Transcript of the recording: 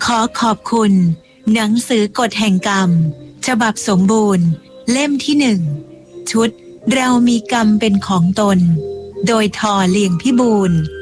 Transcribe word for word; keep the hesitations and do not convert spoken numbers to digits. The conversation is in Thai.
ขอขอบคุณหนังสือกฎแห่งกรรมฉบับสมบูรณ์เล่มที่หนึ่งชุดเรามีกรรมเป็นของตนโดยทอเลียงพิบูล